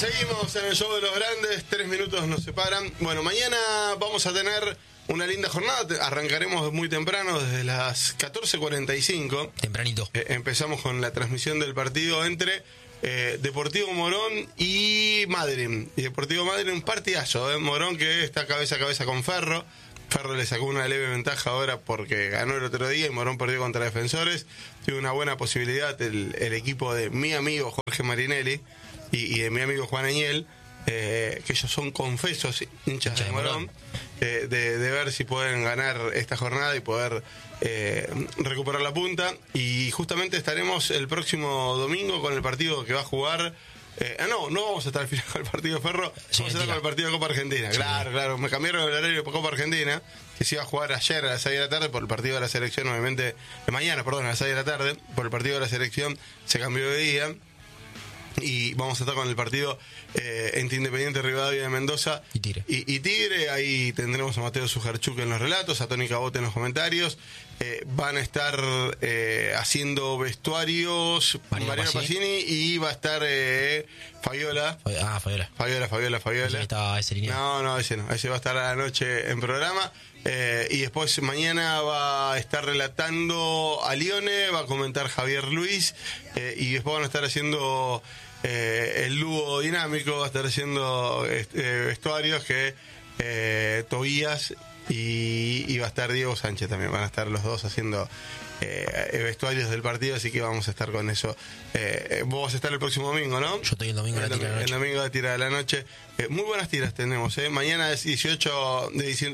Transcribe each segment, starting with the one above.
Seguimos en el show de los grandes, 3 minutos nos separan. Bueno, mañana vamos a tener una linda jornada. Arrancaremos muy temprano, desde las 14:45. Tempranito. Empezamos con la transmisión del partido entre Deportivo Morón y Madryn. Y Deportivo Madryn, un partidazo. Morón que está cabeza a cabeza con Ferro. Ferro le sacó una leve ventaja ahora porque ganó el otro día y Morón perdió contra Defensores. Tiene una buena posibilidad el equipo de mi amigo Jorge Marinelli y de mi amigo Juan Añel, que ellos son confesos hinchas de Morón, de ver si pueden ganar esta jornada y poder recuperar la punta. Y justamente estaremos el próximo domingo con el partido que va a jugar. No vamos a estar al final con el partido de Ferro, vamos a estar con el partido de Copa Argentina. Sí. Claro, me cambiaron el horario de Copa Argentina, que se iba a jugar ayer a las 6 de la tarde por el partido de la selección, obviamente, mañana, a las 6 de la tarde, por el partido de la selección se cambió de día. Y vamos a estar con el partido entre Independiente Rivadavia de Mendoza y Tigre. Y Tigre. Ahí tendremos a Mateo Sujarchuk en los relatos, a Tony Cabote en los comentarios. Van a estar haciendo vestuarios Mariano Pacini y va a estar Fabiola. Fabiola. Estaba ese lineal. No, ese no. Ese va a estar a la noche en programa. Y después mañana va a estar relatando a Lione, va a comentar Javier Luis, y después van a estar haciendo el dúo dinámico, va a estar haciendo vestuarios que Tobías y va a estar Diego Sánchez también, van a estar los dos haciendo vestuarios del partido, así que vamos a estar con eso. Vos vas a estar el próximo domingo, ¿no? Yo estoy el domingo de la tira de la noche. El domingo de tira de la noche. Muy buenas tiras tenemos, Mañana es 18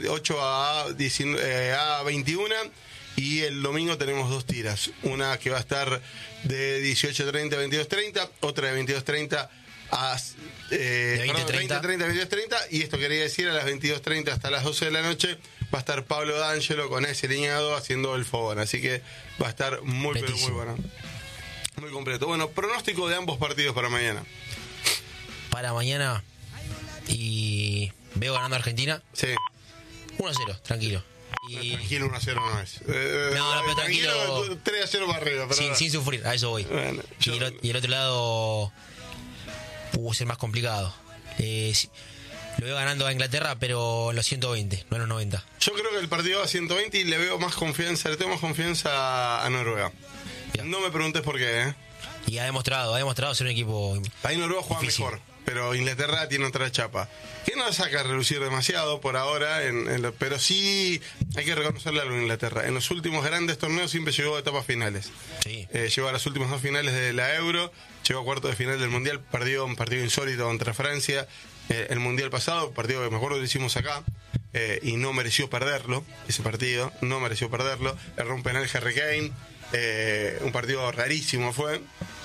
a 21 y el domingo tenemos 2 tiras. Una que va a estar de 18:30 a 22:30, otra de 22:30 a 20:30 a 22:30, y esto quería decir a las 22:30 hasta las 12 de la noche va a estar Pablo D'Angelo con ese liñado haciendo el fogón, así que va a estar muy bueno, muy completo. Bueno, pronóstico de ambos partidos para mañana. Para mañana, y veo ganando a Argentina. Sí. 1-0, tranquilo. Y... Tranquilo, 1-0 no es. No, pero tranquilo. 3-0 para arriba. Pero sin sufrir, a eso voy. Bueno, y el otro lado pudo ser más complicado. Lo veo ganando a Inglaterra, pero en los 120, no en los 90. Yo creo que el partido va a 120 y le tengo más confianza a Noruega. Ya. No me preguntes por qué, Y ha demostrado ser un equipo. Ahí Noruega juega difícil. Mejor, pero Inglaterra tiene otra chapa. Que no la saca a relucir demasiado por ahora, pero sí hay que reconocerle algo a Inglaterra. En los últimos grandes torneos siempre llegó a etapas finales. Sí. Llegó a las últimas 2 finales de la Euro, llegó a cuartos de final del Mundial, perdió un partido insólito contra Francia. El Mundial pasado, partido que me acuerdo que lo hicimos acá, y no mereció perderlo, ese partido, no mereció perderlo. Erró un penal Harry Kane, un partido rarísimo fue.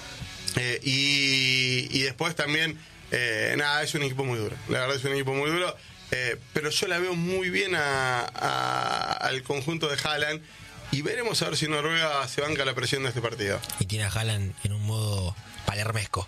Y después también, es un equipo muy duro, la verdad es un equipo muy duro, pero yo la veo muy bien al conjunto de Haaland, y veremos a ver si Noruega se banca la presión de este partido. Y tiene a Haaland en un modo palermesco.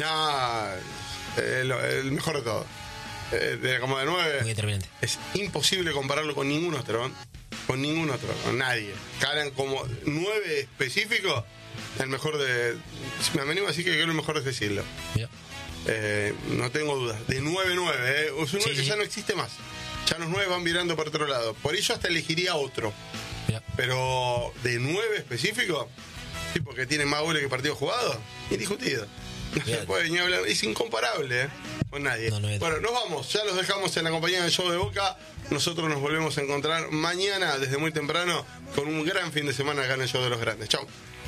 El mejor de todo. Como de 9. Muy determinante. Es imposible compararlo con ningún otro. Con nadie. Haaland como 9 específico, el mejor de. Me animo a decir que es el mejor de este siglo. Mira. No tengo dudas. De 9-9, Es un 9 que ya no existe más. Ya los 9 van virando por otro lado. Por eso hasta elegiría otro. Mira. Pero de 9 específico, sí, porque tiene más goles que partidos jugados, indiscutido. No se puede ni hablar, es incomparable con nadie. Bueno, nos vamos, ya los dejamos en la compañía del show de Boca. Nosotros nos volvemos a encontrar mañana desde muy temprano con un gran fin de semana acá en el show de los grandes. Chau.